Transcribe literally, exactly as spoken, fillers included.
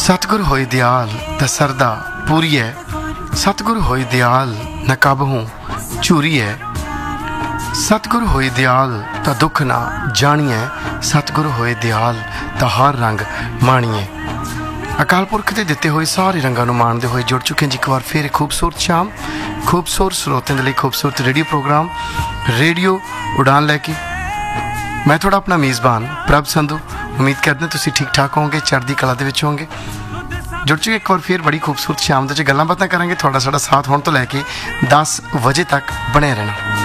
सतगुर होए दयाल त सरदा पूरी है, सतगुर होए दयाल न कबहूं झूरी है, सतगुर होए दयाल त दुख ना जानिए, सतगुर होए दयाल त हर रंग माणीए। अकाल पुरख के दिते हुए सारे रंगों माणते हुए जुड़ चुके हैं जी एक बार फिर खूबसूरत शाम खूबसूरत स्रोतों के लिए खूबसूरत रेडियो प्रोग्राम रेडियो उड़ान लैके मैं थोड़ा अपना मेज़बान प्रभ संधू। उम्मीद करते हैं तुसीं ठीक ठाक होंगे, चढ़दी कला दे विच होंगे। जुड़ चुके एक बार फिर बड़ी खूबसूरत शाम दे गल्लां बातां करांगे। थोड़ा साडा साथ होने तो लैके दस बजे तक बने रहना।